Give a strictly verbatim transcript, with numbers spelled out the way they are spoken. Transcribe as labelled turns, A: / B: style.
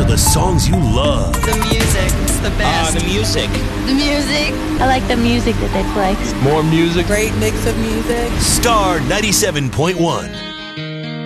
A: the songs you love.
B: The music, it's the best.
C: Ah, the music.
B: The music.
D: I like the music that they play.
E: More music.
B: Great mix of music.
A: Star ninety-seven point one.